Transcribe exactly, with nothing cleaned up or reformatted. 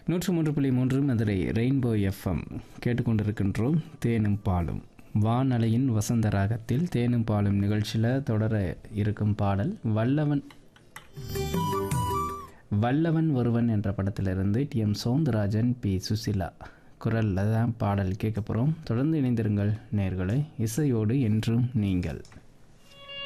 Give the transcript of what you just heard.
நூற்று மூன்று புள்ளி மூன்று மதுரை ரெயின்போ எஃப்எம் கேட்டுக்கொண்டிருக்கின்றோம். தேனும் பாலும் வானலையின் வசந்த ராகத்தில் தேனும் பாலும் நிகழ்ச்சியில் தொடர இருக்கும் பாடல் வல்லவன் வல்லவன் ஒருவன் என்ற படத்திலிருந்து D M Soundararajan, B Susheela குரலில் தான் பாடல் கேட்க போகிறோம். தொடர்ந்து இணைந்திருங்கள் நேயர்களே. இசையோடு என்றும் நீங்கள்.